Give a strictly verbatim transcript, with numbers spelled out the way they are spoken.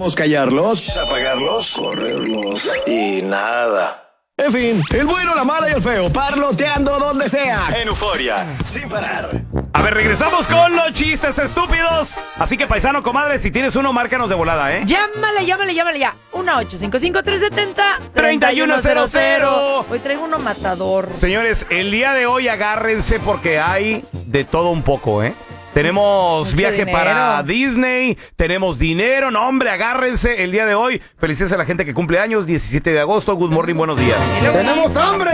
callarlos, apagarlos, correrlos y nada. En fin, el bueno, la mala y el feo, parloteando donde sea. En Euforia, sin parar. A ver, regresamos con los chistes estúpidos. Así que, paisano, comadre, si tienes uno, márcanos de volada, ¿eh? Llámale, llámale, llámale ya. uno ocho cinco cinco tres siete cero tres uno cero cero. Hoy traigo uno matador. Señores, el día de hoy agárrense porque hay de todo un poco, ¿eh? Tenemos Mucho viaje dinero. para Disney, tenemos dinero, no hombre, agárrense el día de hoy. Felicidades a la gente que cumple años, diecisiete de agosto, good morning, buenos días. Tenemos hambre.